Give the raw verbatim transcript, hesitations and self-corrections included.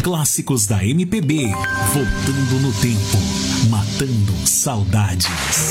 Clássicos da M P B, voltando no tempo, matando saudades.